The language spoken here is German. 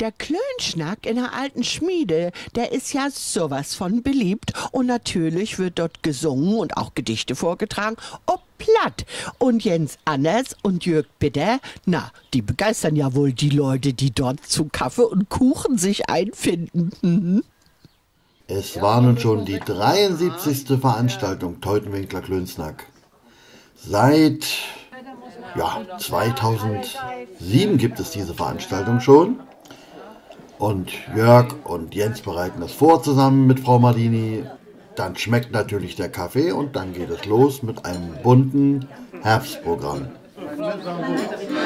Der Klönschnack in der alten Schmiede, der ist ja sowas von beliebt. Und natürlich wird dort gesungen und auch Gedichte vorgetragen. Oh, platt. Und Jens Anners und Jörg Bitter, na, die begeistern ja wohl die Leute, die dort zu Kaffee und Kuchen sich einfinden. Mhm. Es war nun schon die 73. Veranstaltung Teutenwinkler Klönsnack. Seit 2007 gibt es diese Veranstaltung schon. Und Jörg und Jens bereiten das vor zusammen mit Frau Martini. Dann schmeckt natürlich der Kaffee und dann geht es los mit einem bunten Herbstprogramm.